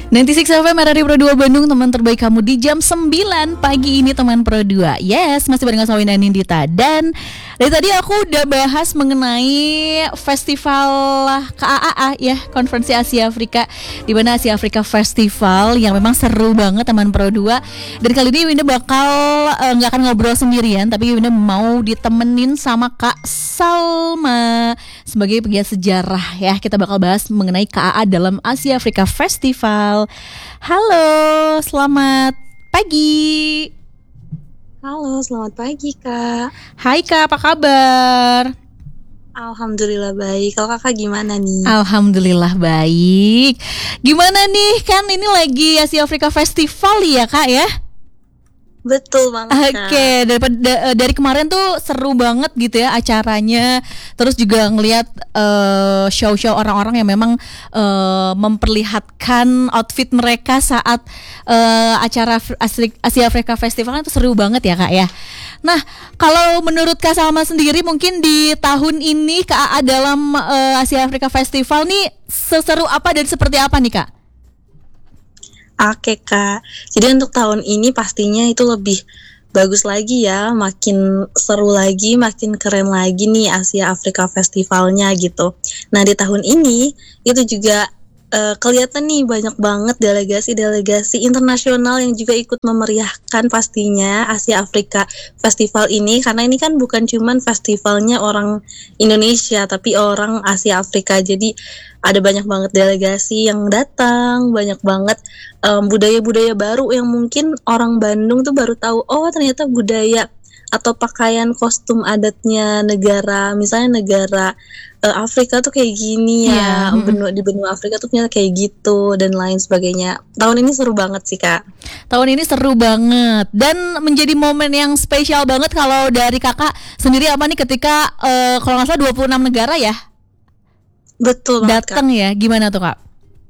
96 FM Radio Pro 2 Bandung, teman terbaik kamu di jam 9 pagi ini teman Pro 2. Yes, masih bareng sama Winda Nindita. Dan dari tadi aku udah bahas mengenai festival KAA ya, Konferensi Asia Afrika, di mana Asia Afrika Festival yang memang seru banget teman Pro 2. Dan kali ini Winda bakal gak akan ngobrol sendirian, tapi Winda mau ditemenin sama Kak Salma sebagai pegiat sejarah ya. Kita bakal bahas mengenai KAA dalam Asia Afrika Festival. Halo, selamat pagi. Halo, selamat pagi Kak. Hai Kak, apa kabar? Alhamdulillah baik. Kalau Kakak gimana nih? Alhamdulillah baik. Gimana nih, kan ini lagi Asia Afrika Festival ya Kak ya? Betul banget Kak. Oke, dari kemarin tuh seru banget gitu ya acaranya. Terus juga ngelihat show-show orang-orang yang memang memperlihatkan outfit mereka saat acara Asia Afrika Festival itu seru banget ya Kak ya. Nah, kalau menurut Kak Salma sendiri mungkin di tahun ini KAA dalam Asia Afrika Festival nih seseru apa dan seperti apa nih Kak? Oke Kak, jadi untuk tahun ini pastinya itu lebih bagus lagi ya, makin seru lagi, makin keren lagi nih Asia Afrika Festivalnya gitu. Nah di tahun ini itu juga kelihatan nih banyak banget delegasi-delegasi internasional yang juga ikut memeriahkan pastinya Asia Afrika Festival ini, karena ini kan bukan cuman festivalnya orang Indonesia tapi orang Asia Afrika. Jadi ada banyak banget delegasi yang datang, banyak banget budaya-budaya baru yang mungkin orang Bandung tuh baru tahu, oh ternyata budaya atau pakaian kostum adatnya negara, misalnya negara Afrika tuh kayak gini ya, di benua Afrika tuh ternyata kayak gitu dan lain sebagainya. Tahun ini seru banget sih Kak. Tahun ini seru banget dan menjadi momen yang spesial banget. Kalau dari Kakak sendiri apa nih ketika kalau nggak salah 26 negara ya? Betul banget datang ya, gimana tuh Kak?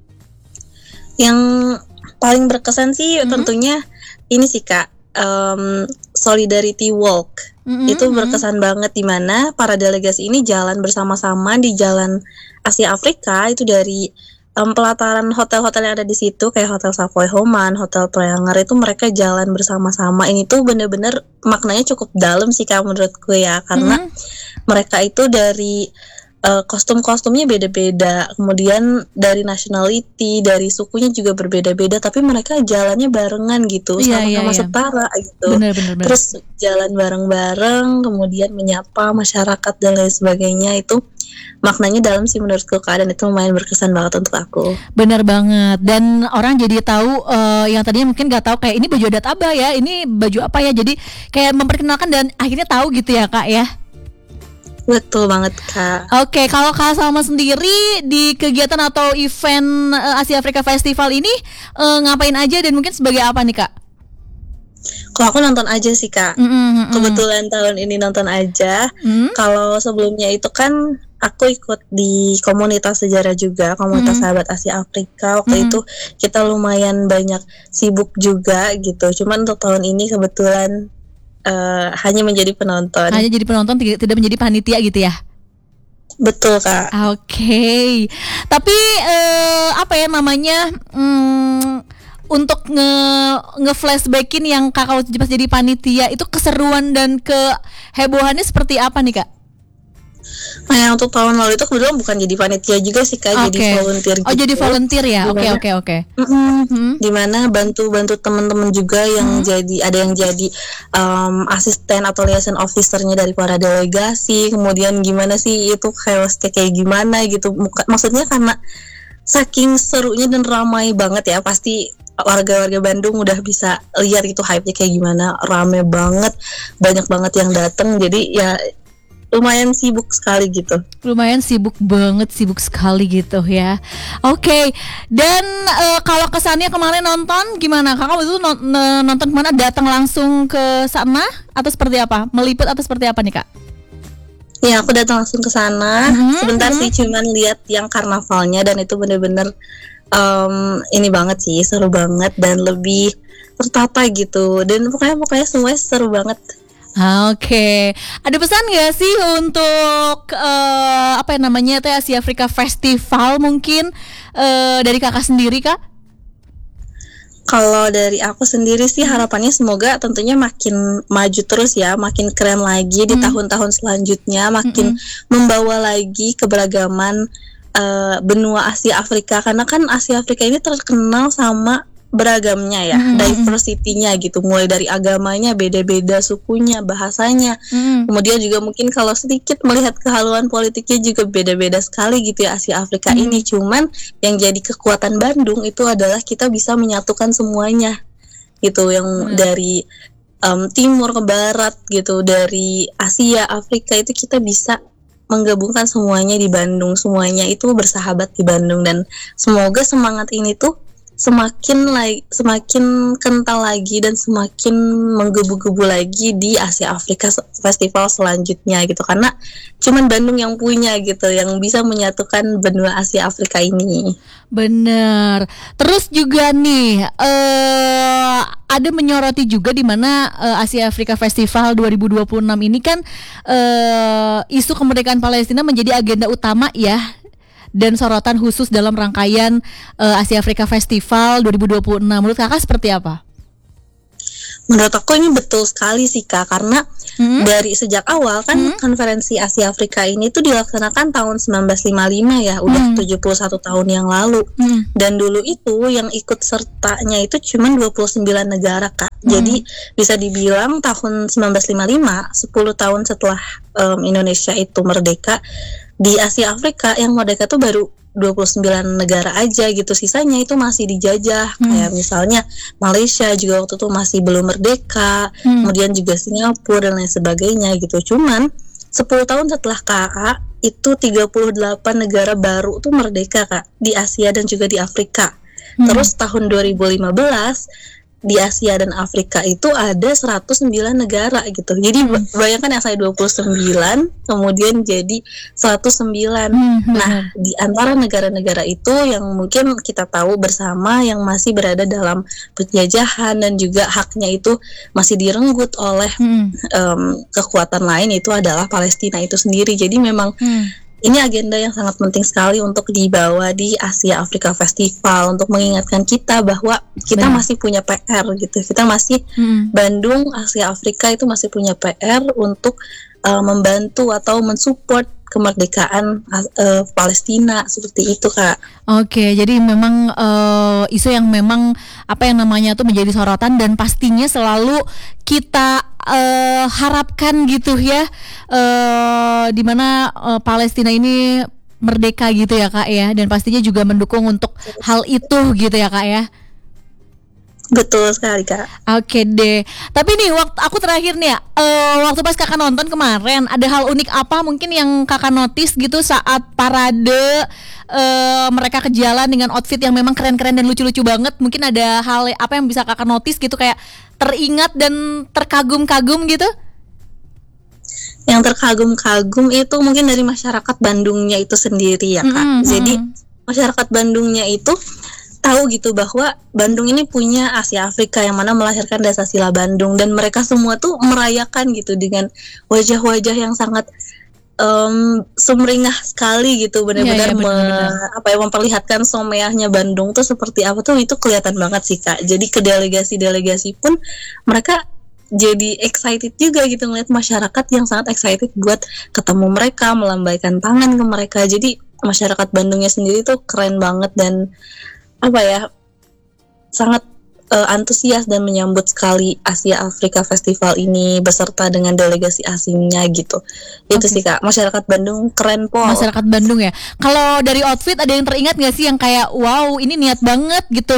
Yang paling berkesan sih tentunya ini sih Kak, Solidarity Walk. Itu berkesan banget, di mana para delegasi ini jalan bersama-sama di jalan Asia Afrika itu dari pelataran hotel-hotel yang ada di situ kayak Hotel Savoy Homan, Hotel Preanger, itu mereka jalan bersama-sama. Ini tuh bener-bener maknanya cukup dalam sih Kak menurutku ya, karena mereka itu dari kostum-kostumnya beda-beda, kemudian dari nationality, dari sukunya juga berbeda-beda, tapi mereka jalannya barengan gitu, sama-sama setara gitu. Bener. Terus jalan bareng-bareng, kemudian menyapa masyarakat dan lain sebagainya. Itu maknanya dalam sih menurutku Kak, dan itu lumayan berkesan banget untuk aku. Bener banget, dan orang jadi tahu yang tadinya mungkin nggak tahu kayak ini baju adat apa ya, ini baju apa ya, jadi kayak memperkenalkan dan akhirnya tahu gitu ya Kak ya. Betul banget Kak. Oke, kalau Kak Salma sendiri di kegiatan atau event Asia Afrika Festival ini ngapain aja dan mungkin sebagai apa nih Kak? Kalau aku nonton aja sih Kak. Kebetulan tahun ini nonton aja. Kalau sebelumnya itu kan aku ikut di komunitas sejarah juga, komunitas sahabat Asia Afrika. Waktu itu kita lumayan banyak sibuk juga gitu. Cuman untuk tahun ini kebetulan hanya menjadi penonton. Hanya jadi penonton, tidak menjadi panitia gitu ya? Betul Kak. Oke. Tapi apa ya namanya, untuk nge-flashbackin yang Kakak pas jadi panitia itu, keseruan dan kehebohannya seperti apa nih Kak? Nah, untuk tahun lalu itu kebetulan bukan jadi panitia juga sih Kak, jadi volunteer gitu. Oh, jadi volunteer ya? Oke. Dimana bantu teman-teman juga yang ada yang jadi asisten atau liaison officernya dari para delegasi. Kemudian gimana sih itu chaosnya kayak gimana gitu. Maksudnya karena saking serunya dan ramai banget ya, pasti warga-warga Bandung udah bisa lihat itu hype-nya kayak gimana, rame banget, banyak banget yang datang. Jadi ya lumayan sibuk sekali gitu. Lumayan sibuk sekali gitu ya. Oke. Dan kalau kesannya kemarin nonton gimana? Kakak itu nonton kemana? Datang langsung ke sana atau seperti apa? Meliput atau seperti apa nih Kak? Ya, aku datang langsung ke sana. Sebentar sih, cuman lihat yang karnavalnya, dan itu bener-bener ini banget sih, seru banget dan lebih tertata gitu. Dan pokoknya semuanya seru banget. Oke, ada pesan nggak sih untuk apa yang namanya Asia Afrika Festival mungkin dari kakak sendiri Kak? Kalau dari aku sendiri sih harapannya semoga tentunya makin maju terus ya, makin keren lagi di tahun-tahun selanjutnya, makin membawa lagi keberagaman benua Asia Afrika, karena kan Asia Afrika ini terkenal sama beragamnya ya, diversity-nya gitu, mulai dari agamanya beda-beda, sukunya, bahasanya, kemudian juga mungkin kalau sedikit melihat kehaluan politiknya juga beda-beda sekali gitu ya Asia Afrika ini. Cuman yang jadi kekuatan Bandung itu adalah kita bisa menyatukan semuanya gitu, yang dari timur ke barat gitu, dari Asia Afrika itu kita bisa menggabungkan semuanya di Bandung, semuanya itu bersahabat di Bandung, dan semoga semangat ini tuh semakin kental lagi dan semakin menggebu-gebu lagi di Asia Afrika Festival selanjutnya gitu, karena cuman Bandung yang punya gitu, yang bisa menyatukan benua Asia Afrika ini. Bener. Terus juga nih ada menyoroti juga di mana Asia Afrika Festival 2026 ini kan isu kemerdekaan Palestina menjadi agenda utama ya, dan sorotan khusus dalam rangkaian Asia Afrika Festival 2026. Menurut kakak seperti apa? Menurut aku ini betul sekali sih Kak, karena dari sejak awal kan konferensi Asia Afrika ini tuh dilaksanakan tahun 1955 ya, udah 71 tahun yang lalu. Dan dulu itu yang ikut sertanya itu cuma 29 negara Kak. Jadi bisa dibilang tahun 1955, 10 tahun setelah Indonesia itu merdeka, di Asia Afrika yang merdeka tuh baru 29 negara aja gitu, sisanya itu masih dijajah. Kayak misalnya Malaysia juga waktu itu masih belum merdeka, kemudian juga Singapura dan lain sebagainya gitu. Cuman 10 tahun setelah KA itu 38 negara baru tuh merdeka Kak, di Asia dan juga di Afrika. Terus tahun 2015 di Asia dan Afrika itu ada 109 negara gitu. Jadi bayangkan yang saya 29 kemudian jadi 109. Nah, di antara negara-negara itu yang mungkin kita tahu bersama yang masih berada dalam penjajahan dan juga haknya itu masih direnggut oleh kekuatan lain, itu adalah Palestina itu sendiri. Jadi memang ini agenda yang sangat penting sekali untuk dibawa di Asia Afrika Festival, untuk mengingatkan kita bahwa kita masih punya PR gitu. Kita masih Bandung Asia Afrika itu masih punya PR untuk membantu atau mensupport kemerdekaan Palestina, seperti itu Kak. Oke, jadi memang isu yang memang apa yang namanya tuh menjadi sorotan dan pastinya selalu kita harapkan gitu ya, di mana Palestina ini merdeka gitu ya Kak ya, dan pastinya juga mendukung untuk hal itu gitu ya Kak ya. Betul sekali Kak. Oke deh. Tapi nih waktu aku terakhir nih ya, waktu pas kakak nonton kemarin, ada hal unik apa mungkin yang kakak notice gitu saat parade mereka ke jalan dengan outfit yang memang keren-keren dan lucu-lucu banget? Mungkin ada hal apa yang bisa kakak notice gitu, kayak teringat dan terkagum-kagum gitu? Yang terkagum-kagum itu mungkin dari masyarakat Bandungnya itu sendiri ya Kak. Jadi masyarakat Bandungnya itu tahu gitu bahwa Bandung ini punya Asia Afrika yang mana melahirkan Dasar-Sila Bandung, dan mereka semua tuh merayakan gitu dengan wajah-wajah yang sangat sumringah sekali gitu, benar-benar memperlihatkan someahnya Bandung tuh seperti apa tuh, itu kelihatan banget sih Kak. Jadi ke delegasi-delegasi pun mereka jadi excited juga gitu, ngeliat masyarakat yang sangat excited buat ketemu mereka, melambaikan tangan ke mereka. Jadi masyarakat Bandungnya sendiri tuh keren banget dan apa ya, sangat antusias dan menyambut sekali Asia Afrika Festival ini beserta dengan delegasi asingnya gitu. Itu sih Kak, masyarakat Bandung keren po. Masyarakat Bandung ya. Kalau dari outfit ada yang teringat nggak sih yang kayak wow ini niat banget gitu?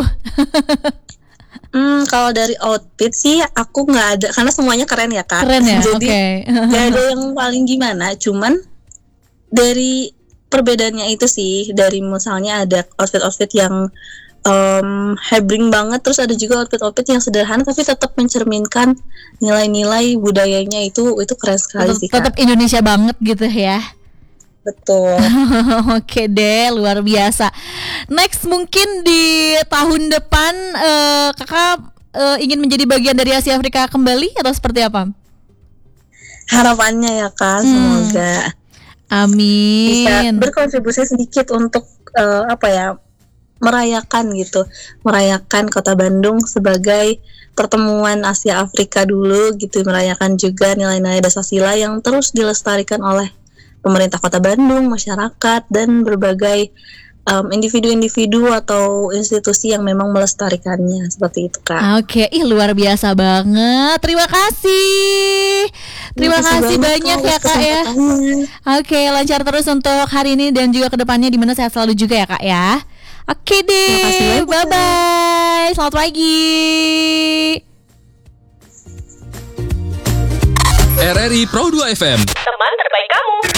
Kalau dari outfit sih aku nggak ada, karena semuanya keren ya Kak. Keren ya. Jadi nggak ada yang paling gimana. Cuman dari perbedaannya itu sih, dari misalnya ada outfit-outfit yang hebring banget, terus ada juga outfit-outfit yang sederhana tapi tetap mencerminkan nilai-nilai budayanya, itu keren sekali sih Kak. Tetap Indonesia banget gitu ya. Betul. Oke deh, luar biasa. Next mungkin di tahun depan kakak ingin menjadi bagian dari Asia Afrika kembali atau seperti apa? Harapannya ya Kak, semoga amin, bisa berkontribusi sedikit untuk merayakan gitu, merayakan Kota Bandung sebagai pertemuan Asia Afrika dulu gitu, merayakan juga nilai-nilai Dasar yang terus dilestarikan oleh pemerintah Kota Bandung, masyarakat, dan berbagai individu-individu atau institusi yang memang melestarikannya, seperti itu Kak. Oke, luar biasa banget. Terima kasih. Terima kasih banyak ya Kak ya. Oke, lancar terus untuk hari ini dan juga kedepannya, dimana sehat selalu juga ya Kak ya. Oke deh, bye-bye. Selamat pagi. RRI Pro 2 FM, teman terbaik kamu.